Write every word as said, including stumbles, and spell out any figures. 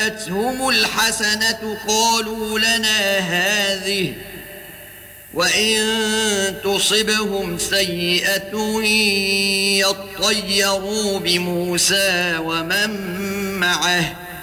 جاءتهم الحسنة قالوا لنا هذه وإن تصبهم سيئة يطيروا بموسى ومن معه